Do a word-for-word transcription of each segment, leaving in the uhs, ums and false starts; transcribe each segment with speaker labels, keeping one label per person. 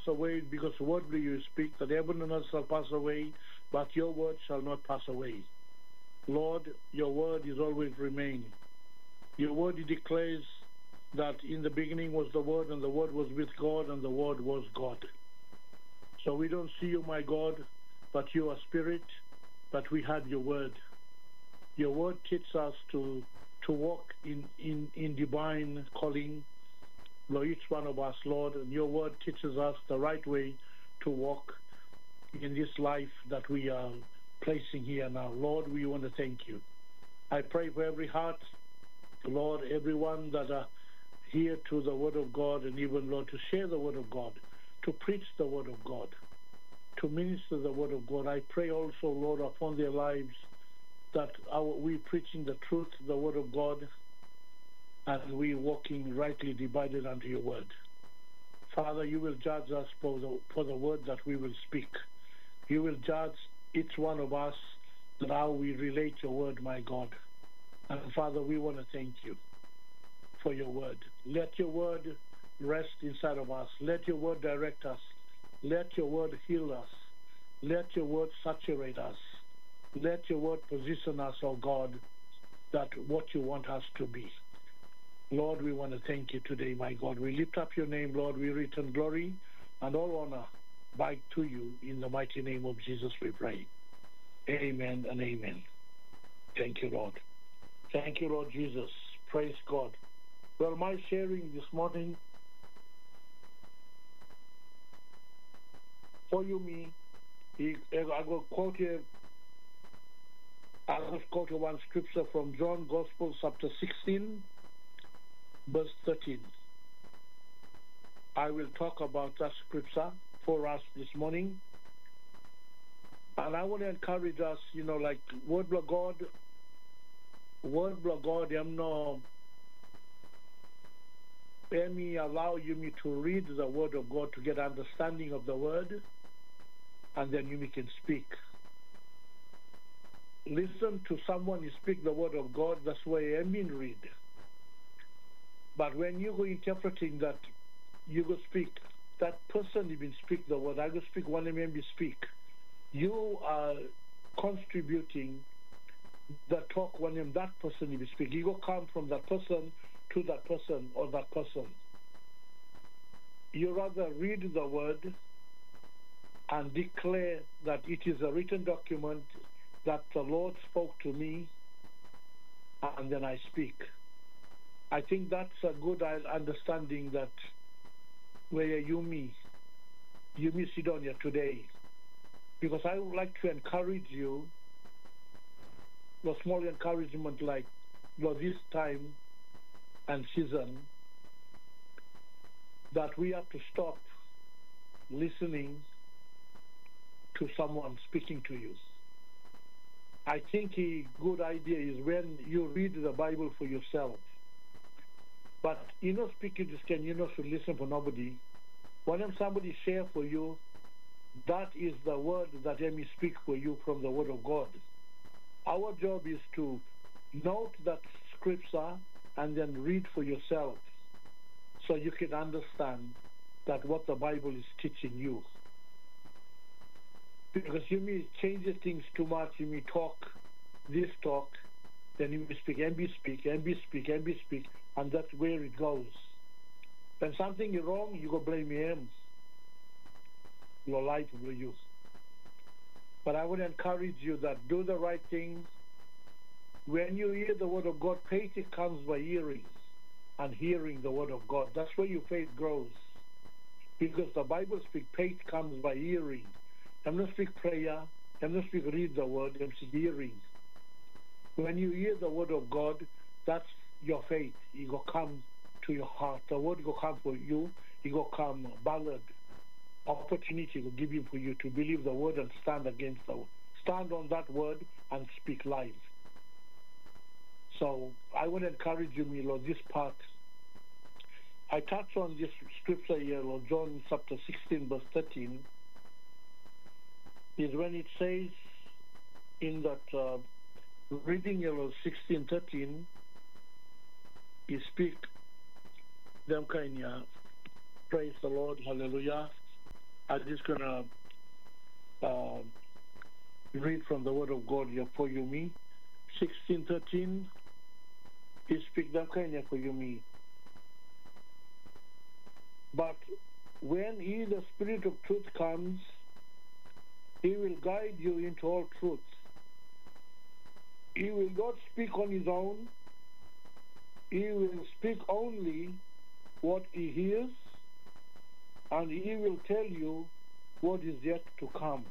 Speaker 1: pass away, because word will you speak, that heaven and earth shall pass away, but your word shall not pass away. Lord, your word is always remaining. Your word declares that in the beginning was the word, and the word was with God, and the word was God. So we don't see you, my God, but you are spirit, but we had your word. Your word teaches us to to walk in, in, in divine calling, Lord, each one of us, Lord, and your word teaches us the right way to walk in this life that we are placing here now. Lord, we want to thank you. I pray for every heart, Lord, everyone that are here to the word of God, and even, Lord, to share the word of God, to preach the word of God, to minister the word of God. I pray also, Lord, upon their lives, that our, we preaching the truth, the word of God, and we walking rightly divided unto your word. Father, you will judge us for the, for the word that we will speak. You will judge each one of us that how we relate your word, my God. And Father, we want to thank you for your word. Let your word rest inside of us. Let your word direct us. Let your word heal us. Let your word saturate us. Let your word position us, oh God, that what you want us to be. Lord, we want to thank you today, my God. We lift up your name, Lord. We return glory and all honor back to you. In the mighty name of Jesus we pray. Amen and amen. Thank you, Lord. Thank you, Lord Jesus. Praise God. Well, my sharing this morning for you, me, I will quote you. I will quote you one scripture from John Gospel, chapter sixteen, verse thirteen. I will talk about that scripture for us this morning. And I want to encourage us, you know, like, word of God, word of God, I'm no, let me allow you me to read the word of God to get understanding of the word, and then you can speak. Listen to someone speak the word of God, that's why I mean read. But when you go interpreting that, you go speak, that person even speak the word, I go speak one and maybe speak. You are contributing the talk when that person even speak. You go come from that person to that person or that person. You rather read the word and declare that it is a written document that the Lord spoke to me, and then I speak. I think that's a good understanding that where you me, you me Sidonia today, because I would like to encourage you, a small encouragement like, well, this time and season, that we have to stop listening to someone speaking to you. I think a good idea is when you read the Bible for yourself. But you know, speaking to scan, you know, should listen for nobody. When somebody share for you, that is the word that let me speak for you from the word of God. Our job is to note that scripture and then read for yourself, so you can understand that what the Bible is teaching you. Because you may change things too much, you may talk, this talk, then you may speak, and be speak, and be speak, and be speak, and that's where it goes. When something is wrong, you go blame him. Your life will use. But I would encourage you that do the right thing. When you hear the word of God, faith it comes by hearing, and hearing the word of God. That's where your faith grows. Because the Bible speaks, faith comes by hearing. I'm not speak prayer, I'm not speak read the word, I'm speak hearing. When you hear the word of God, that's your faith. It will come to your heart. The word will come for you, it will come ballad. Opportunity will give you for you to believe the word and stand against the word. Stand on that word and speak life. So I want to encourage you, Milo, this part. I touch on this scripture here, Lord, John chapter sixteen, verse thirteen, is when it says in that uh, reading yellow sixteen thirteen, you speak them kind of praise the Lord, hallelujah. I'm just going to uh, read from the Word of God here for you, me. sixteen thirteen, he speak them kind for you, me. But when he, the Spirit of truth, comes, he will guide you into all truth. He will not speak on his own. He will speak only what he hears, and he will tell you what is yet to come.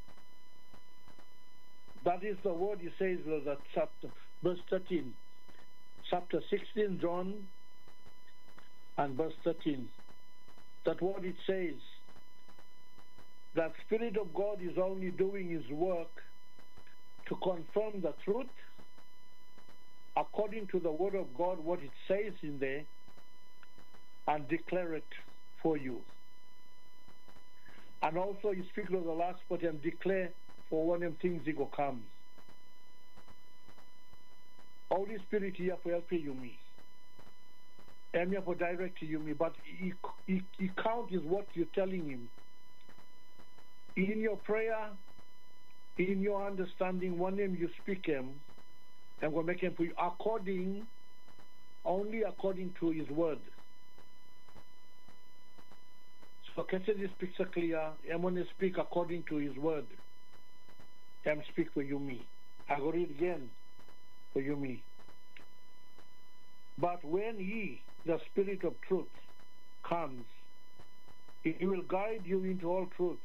Speaker 1: That is the word he says in that chapter, verse thirteen. Chapter sixteen, John, and verse thirteen. That what it says, that Spirit of God is only doing his work to confirm the truth according to the Word of God, what it says in there, and declare it for you. And also he speaks of the last part and declare for one of them things he will come. Holy Spirit here for helping you, me. I'm here for directing you, me. But he, he, he count is what you're telling him. In your prayer, in your understanding, one name you speak him, and we'll make him for you according, only according to his word. So can I say this picture clear? I'm going to speak according to his word. I'm speak for you, me. I will read again for you, me. But when he, the Spirit of truth, comes, he will guide you into all truth.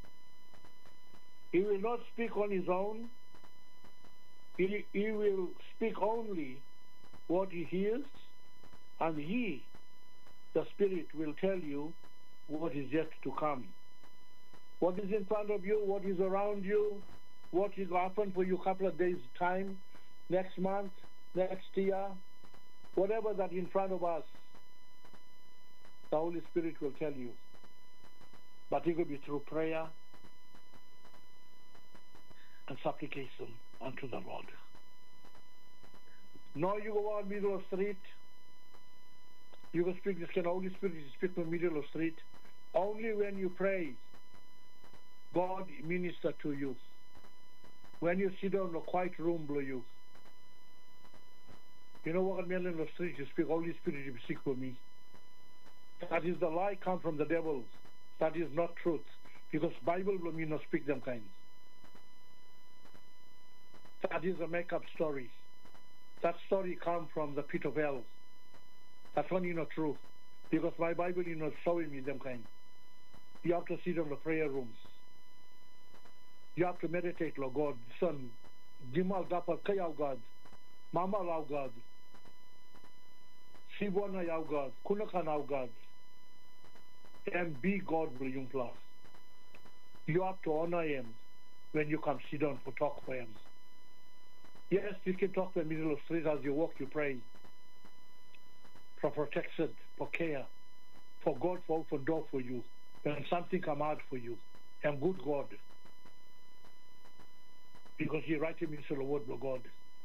Speaker 1: He will not speak on his own. He, he will speak only what he hears, and he, the Spirit, will tell you what is yet to come. What is in front of you, what is around you, what will happen for you a couple of days' time, next month, next year, whatever that in front of us, the Holy Spirit will tell you. But it will be through prayer and supplication unto the Lord. Now you go on middle of street, you will speak this kind of Holy Spirit, you speak from middle of street. Only when you pray, God minister to you. When you sit down in a quiet room, blow you. You know what, middle of the street, you speak, Holy Spirit, you speak for me. That is the lie come from the devil. That is not truth. Because Bible will mean not speak them kind. That is a make-up story. That story come from the pit of hell. That's one you know true. Because my Bible you know showing me them kind. You have to sit in the prayer rooms. You have to meditate, Lord God. Son, Gimal Dapal Kayaw God. Mama Lao God. Sibona Yaw God. Kunakan Yaw God. And be God will you plus. You have to honor him when you come sit down to talk for him. Yes, you can talk in the middle of the street as you walk, you pray. For protection, for care, for God to open door for you, when something come out for you. And good God. Because he write him into the word of God.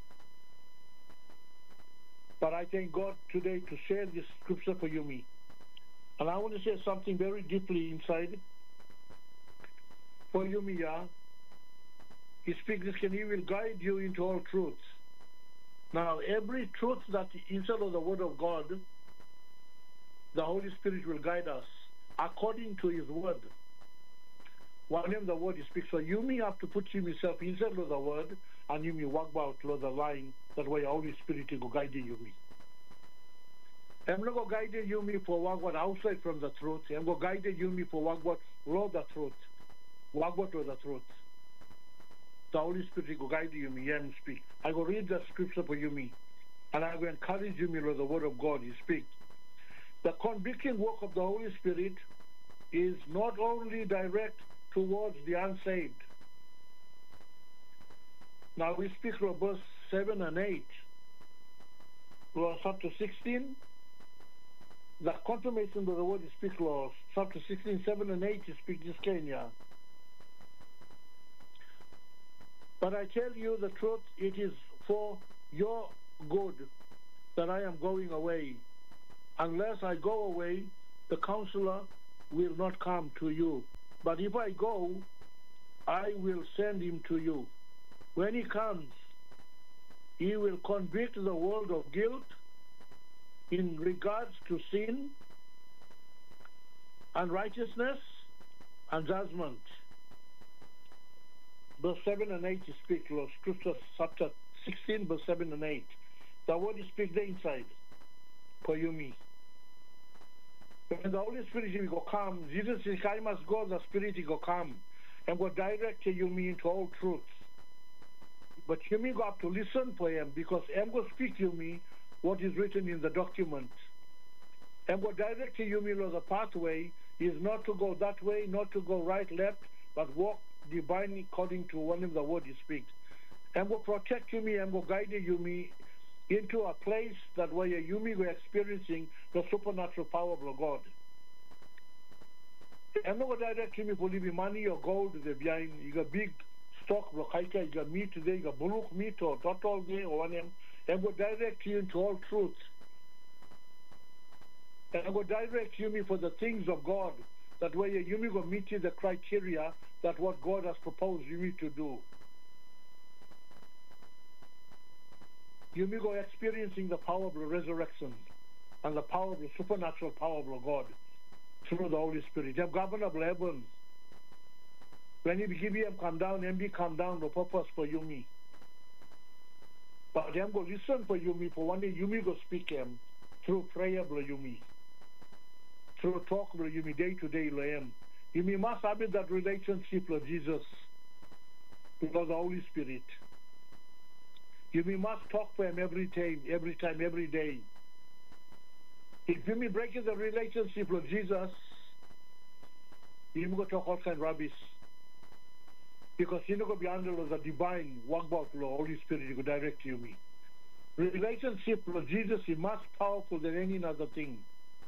Speaker 1: But I thank God today to share this scripture for you, me. And I want to say something very deeply inside. For you, me, yeah. He speaks this, and he will guide you into all truth. Now, every truth that inside of the word of God, the Holy Spirit will guide us according to his word. One name the word he speaks. So you may have to put yourself inside of the word, and you may walk out to the line that way the Holy Spirit will guide you. I'm not going to guide you me for walk what outside from the truth. I'm going to guide you me for walk what Lord the truth. Walk what to the truth. The Holy Spirit will guide you me and speak. I will read the scripture for you me. And I will encourage you me with the word of God he speaks. The convicting work of the Holy Spirit is not only direct towards the unsaved. Now we speak from verse seven and eight. Verse chapter sixteen. The confirmation of the word he speaks, Lord. Chapter sixteen, seven and eight, he speaks this Kenya. But I tell you the truth, it is for your good that I am going away. Unless I go away, the counselor will not come to you. But if I go, I will send him to you. When he comes, he will convict the world of guilt in regards to sin and righteousness and judgment. Verse seven and eight speak, Lord. Scripture chapter sixteen, verse seven and eight. The word is speak the inside for you, me. When the Holy Spirit will come, Jesus says, I must go, the Spirit will come and will direct you me into all truth. But you may go have to listen for him, because I'm going to speak to me what is written in the document. I'm going to direct you me the pathway is not to go that way, not to go right, left, but walk divinely according to one of the word he speaks. I'm going to protect you me, I'm going to guide you me into a place that where you me were experiencing the supernatural power of God. I'm not going to direct you me for leaving money or gold there behind. You got big stock, you got meat today, you got buluk meat or total day or one. I'm going to direct you into all truth. And I'm going to direct you me for the things of God, that way you me go meet you the criteria that what God has proposed you me to do. You may go experiencing the power of the resurrection and the power of the supernatural power of God through the Holy Spirit. The governor of heaven, when he give him come down, and be come down the purpose for you me. But them go listen for you me for one day you me go speak him through prayer bro you me. Through talk bro you me day to day him. You me must have that relationship with Jesus because the Holy Spirit. You may must talk for him every time, every time, every day. If you may break the relationship with Jesus, you may go talk all kind of rubbish. Because you're not going to be under the divine work about the Holy Spirit, you go direct you me. Relationship with Jesus is much powerful than any other thing.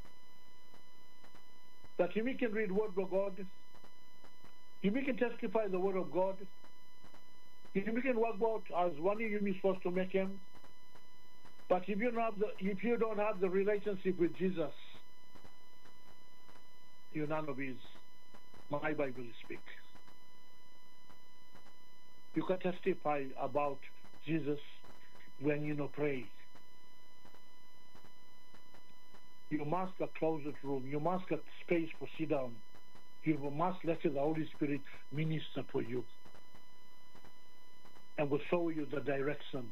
Speaker 1: That you may can read word of God, you may can testify the word of God, you can work out as one you are supposed to make him, but if you don't have the if you don't have the relationship with Jesus, you're none of his. My Bible speak. You can testify about Jesus when you know pray. You must have a closet room. You must have space for sit down. You must let the Holy Spirit minister for you. And will show you the directions.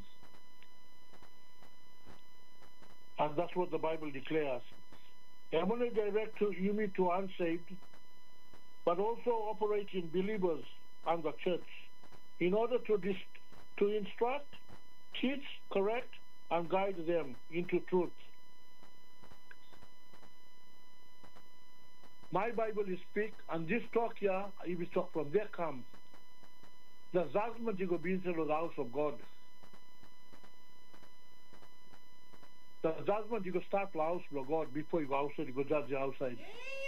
Speaker 1: And that's what the Bible declares. I'm going to direct to you me to unsaved, but also operating believers and the church in order to dis- to instruct, teach, correct, and guide them into truth. My Bible is speak, and this talk here, if we talk from there comes. The judgment you go be into the house of God. The judgment you go start the house of God before you go outside, you go judge the outside.